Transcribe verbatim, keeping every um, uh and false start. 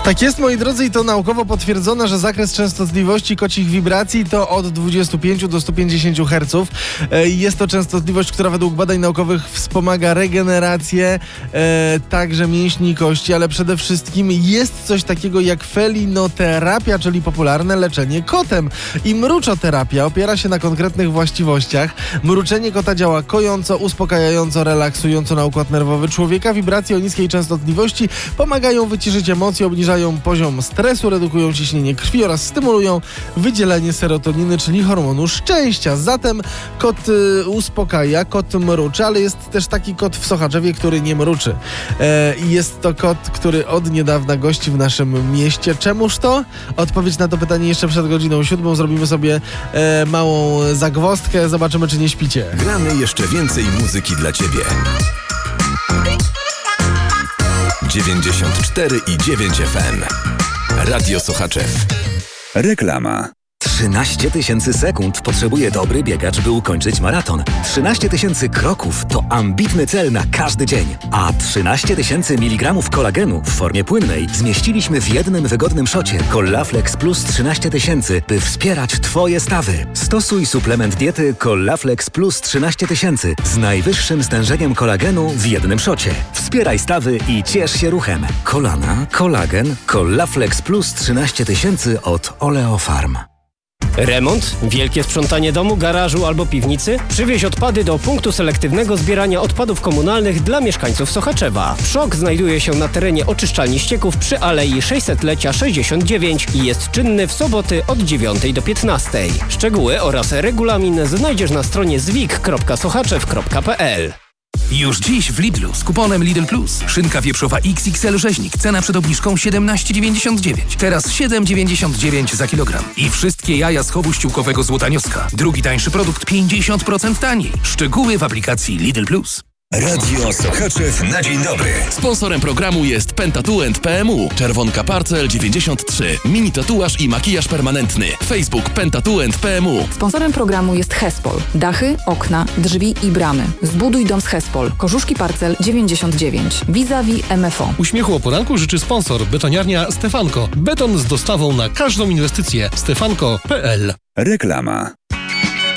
Tak jest, moi drodzy, i to naukowo potwierdzone, że zakres częstotliwości kocich wibracji to od dwudziestu pięciu do stu pięćdziesięciu herców. Jest to częstotliwość, która według badań naukowych wspomaga regenerację e, także mięśni i kości, ale przede wszystkim jest coś takiego jak felinoterapia, czyli popularne leczenie kotem. I mruczoterapia opiera się na konkretnych właściwościach. Mruczenie kota działa kojąco, uspokajająco, relaksująco na układ nerwowy człowieka. Wibracje o niskiej częstotliwości pomagają wyciszyć emocje, obniżają poziom stresu, redukują ciśnienie krwi oraz stymulują wydzielanie serotoniny, czyli hormonu szczęścia. Zatem kot y, uspokaja, kot mruczy, ale jest też taki kot w Sochaczewie, który nie mruczy. E, jest to kot, który od niedawna gości w naszym mieście. Czemuż to? Odpowiedź na to pytanie jeszcze przed godziną siódmą. Zrobimy sobie e, małą zagwozdkę. Zobaczymy, czy nie śpicie. Gramy jeszcze więcej muzyki dla Ciebie. dziewięćdziesiąt cztery i dziewięć F M. Radio Sochaczew. Reklama. trzynaście tysięcy sekund potrzebuje dobry biegacz, by ukończyć maraton. trzynaście tysięcy kroków to ambitny cel na każdy dzień. A trzynaście tysięcy miligramów kolagenu w formie płynnej zmieściliśmy w jednym wygodnym szocie. Collaflex Plus trzynaście tysięcy, by wspierać Twoje stawy. Stosuj suplement diety Collaflex Plus trzynaście tysięcy z najwyższym stężeniem kolagenu w jednym szocie. Wspieraj stawy i ciesz się ruchem. Kolana, kolagen, Collaflex Plus trzynaście tysięcy od Oleofarm. Remont, wielkie sprzątanie domu, garażu albo piwnicy? Przywieź odpady do punktu selektywnego zbierania odpadów komunalnych dla mieszkańców Sochaczewa. Przok znajduje się na terenie oczyszczalni ścieków przy Alei sześćsetlecia sześćdziesiąt dziewięć i jest czynny w soboty od dziewiątej do piętnastej. Szczegóły oraz regulamin znajdziesz na stronie zwik kropka sochaczew kropka p l. Już dziś w Lidlu z kuponem Lidl Plus. Szynka wieprzowa X X L rzeźnik. Cena przed obniżką siedemnaście dziewięćdziesiąt dziewięć. Teraz siedem dziewięćdziesiąt dziewięć za kilogram. I wszystkie jaja z chowu ściółkowego Złotanioska. Drugi tańszy produkt pięćdziesiąt procent taniej. Szczegóły w aplikacji Lidl Plus. Radio Sochaczew na dzień dobry. Sponsorem programu jest Pentatuent P M U. Czerwonka Parcel dziewięćdziesiąt trzy. Mini tatuaż i makijaż permanentny. Facebook Pentatuent P M U. Sponsorem programu jest Hespol. Dachy, okna, drzwi i bramy. Zbuduj dom z Hespol. Korzuszki Parcel dziewięćdziesiąt dziewięć. Vis-a-vis M F O. Uśmiechu o poranku życzy sponsor betoniarnia Stefanko. Beton z dostawą na każdą inwestycję. stefanko kropka p l. Reklama.